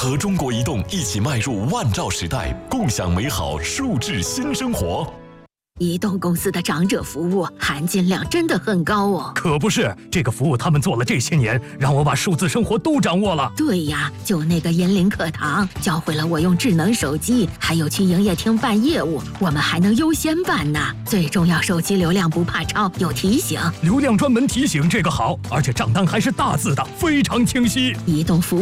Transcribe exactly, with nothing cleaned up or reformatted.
和中国移动一起迈入万兆时代，共享美好数字新生活。 移动公司的长者服务含金量真的很高哦。 可不是，这个服务他们做了这些年，让我把数字生活都掌握了。 对呀，就那个银林课堂，教会了我用智能手机，还有去营业厅办业务，我们还能优先办呢。最重要，手机流量不怕超，有提醒。 流量专门提醒，这个好，而且账单还是大字的，非常清晰。 移动服务